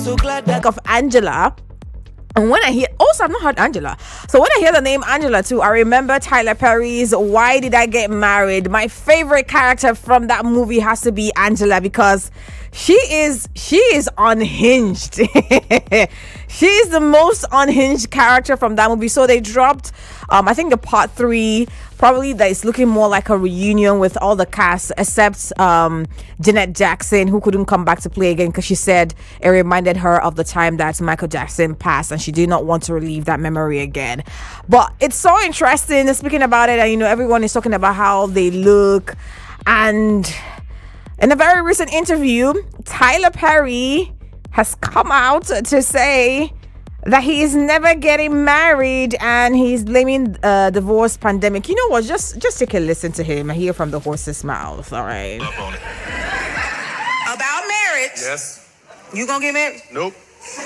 so glad that of Angela. And when I hear, also I've not heard Angela. So when I hear the name Angela too, I remember Tyler Perry's Why Did I Get Married? My favorite character from that movie has to be Angela, because she is unhinged. She is the most unhinged character from that movie. So they dropped I think the part 3, probably that is looking more like a reunion with all the cast except Janet Jackson, who couldn't come back to play again because she said it reminded her of the time that Michael Jackson passed and she did not want to relive that memory again. But it's so interesting speaking about it, and you know, everyone is talking about how they look. And in a very recent interview, Tyler Perry has come out to say that he is never getting married and he's blaming divorce pandemic. You know what? Just take a listen to him and hear from the horse's mouth. All right. Up on it. About marriage. Yes. You gonna get married? Nope. You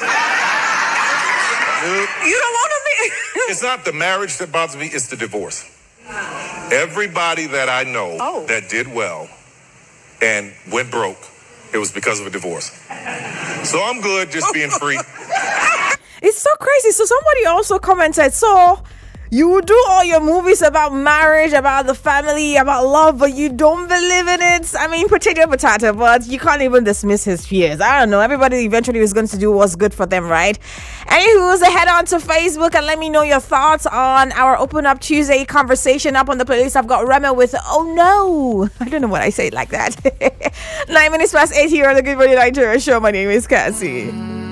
don't want to be. It's not the marriage that bothers me, it's the divorce. Everybody that I know that did well and went broke, it was because of a divorce. So I'm good just being free. It's so crazy. So somebody also commented, so you do all your movies about marriage, about the family, about love, but you don't believe in it. I mean, potato, but you can't even dismiss his fears. I don't know. Everybody eventually is going to do what's good for them, right? Anywho, head on to Facebook and let me know your thoughts on our Open Up Tuesday conversation. Up on the playlist, I've got Rema with Oh No. I don't know what I say like that. 9 minutes past 8 here on the Good Morning Nigeria show. My name is Cassie.